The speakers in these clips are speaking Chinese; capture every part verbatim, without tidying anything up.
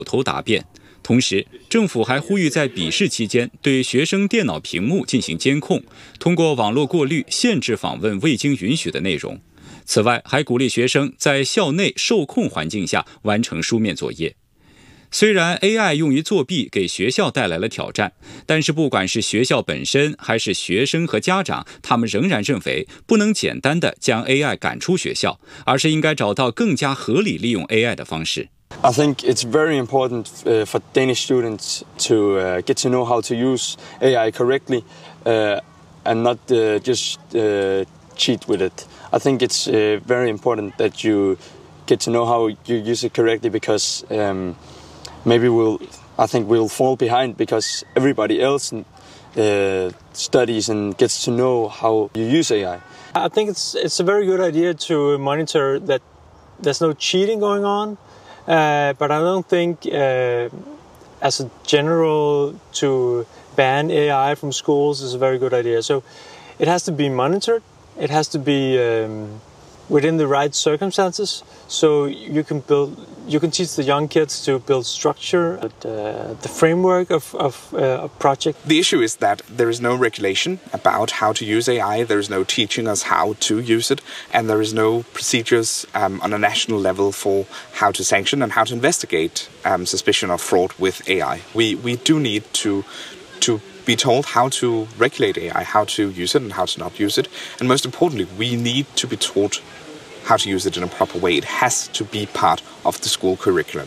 头答辩。同时，政府还呼吁在笔试期间对学生电脑屏幕进行监控，通过网络过滤限制访问未经允许的内容。此外，还鼓励学生在校内受控环境下完成书面作业。虽然 A I 用于作弊给学校带来了挑战，但是不管是学校本身还是学生和家长，他们仍然认为不能简单的将 A I 赶出学校，而是应该找到更加合理利用 A I 的方式。 I think it's very important uh, for Danish students to uh, get to know how to use A I correctly uh, and not uh, just uh, cheat with it. I think it's uh, very important that you get to know how you use it correctly because um, maybe we'll, I think we'll fall behind because everybody else uh, studies and gets to know how you use A I. I think it's it's a very good idea to monitor that there's no cheating going on, uh, but I don't think uh, as a general to ban A I from schools is a very good idea. So it has to be monitored. It has to be um, within the right circumstances, so you can build, you can teach the young kids to build structure, uh, the framework of, of uh, a project. The issue is that there is no regulation about how to use A I, there is no teaching us how to use it, and there is no procedures um, on a national level for how to sanction and how to investigate um, suspicion of fraud with A I. We, we do need to, to be told how to regulate A I, how to use it and how to not use it. And most importantly, we need to be taught how to use it in a proper way. It has to be part of the school curriculum.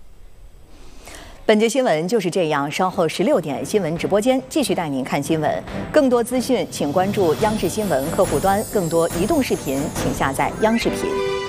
本节新闻就是这样，稍后十六点新闻直播间继续带您看新闻。更多资讯请关注央视新闻客户端，更多移动视频请下载央视频。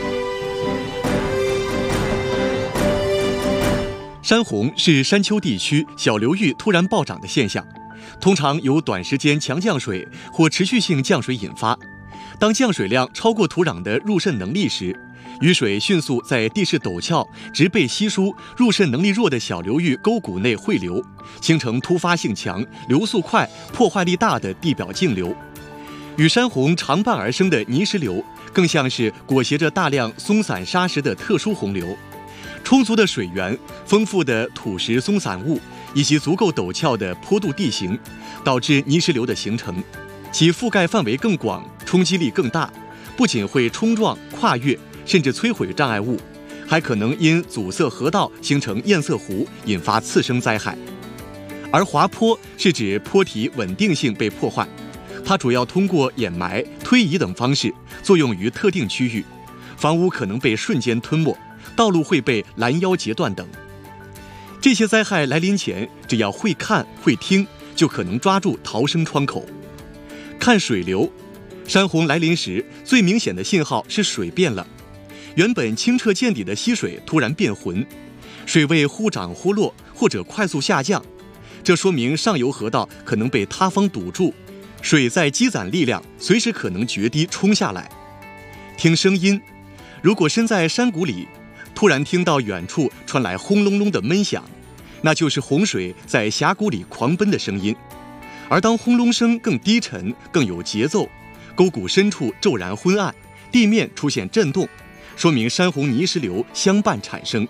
山洪是山丘地区小流域突然暴涨的现象，通常由短时间强降水或持续性降水引发。当降水量超过土壤的入渗能力时，雨水迅速在地势陡峭、植被稀疏、入渗能力弱的小流域沟谷内汇流，形成突发性强、流速快、破坏力大的地表径流。与山洪常伴而生的泥石流，更像是裹挟着大量松散沙石的特殊洪流。充足的水源、丰富的土石松散物以及足够陡峭的坡度地形，导致泥石流的形成。其覆盖范围更广，冲击力更大，不仅会冲撞、跨越，甚至摧毁障碍物，还可能因阻塞河道形成堰塞湖，引发次生灾害。而滑坡是指坡体稳定性被破坏，它主要通过掩埋、推移等方式作用于特定区域，房屋可能被瞬间吞没，道路会被拦腰截断等。这些灾害来临前，只要会看会听，就可能抓住逃生窗口。看水流，山洪来临时最明显的信号是水变了，原本清澈见底的溪水突然变浑，水位忽涨忽落或者快速下降，这说明上游河道可能被塌方堵住，水在积攒力量，随时可能决堤冲下来。听声音，如果身在山谷里，突然听到远处传来轰隆隆的闷响，那就是洪水在峡谷里狂奔的声音。而当轰隆声更低沉、更有节奏，沟谷深处骤然昏暗，地面出现震动，说明山洪泥石流相伴产生。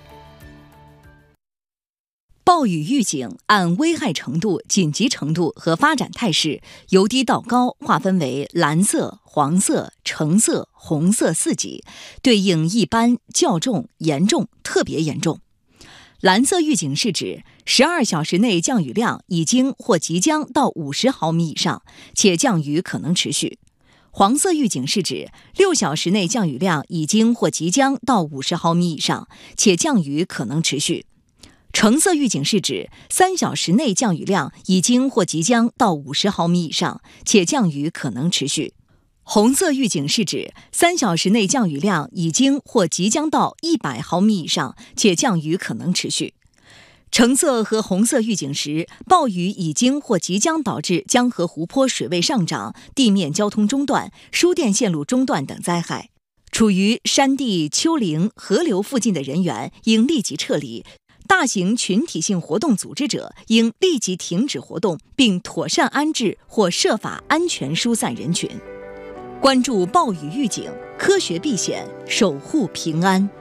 暴雨预警按危害程度、紧急程度和发展态势，由低到高划分为蓝色、黄色、橙色、红色四级，对应一般、较重、严重、特别严重。蓝色预警是指十二小时内降雨量已经或即将到五十毫米以上，且降雨可能持续。黄色预警是指六小时内降雨量已经或即将到五十毫米以上，且降雨可能持续。橙色预警是指三小时内降雨量已经或即将到五十毫米以上，且降雨可能持续。红色预警是指三小时内降雨量已经或即将到一百毫米以上，且降雨可能持续。橙色和红色预警时，暴雨已经或即将导致江河湖泊水位上涨、地面交通中断、输电线路中断等灾害。处于山地、丘陵、河流附近的人员应立即撤离，大型群体性活动组织者应立即停止活动，并妥善安置或设法安全疏散人群。关注暴雨预警，科学避险，守护平安。